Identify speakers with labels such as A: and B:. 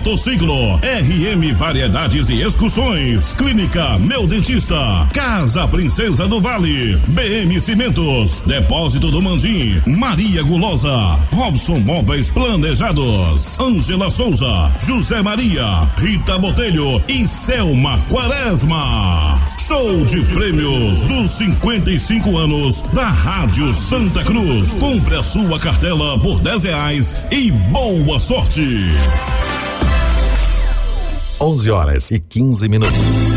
A: Motociclo, RM Variedades e Excursões, Clínica Meu Dentista, Casa Princesa do Vale, BM Cimentos, Depósito do Mandim, Maria Gulosa, Robson Móveis Planejados, Ângela Souza, José Maria, Rita Botelho e Selma Quaresma. Show de prêmios dos 55 anos da Rádio Santa Cruz. Compre a sua cartela por R$10 e boa sorte.
B: 11h15.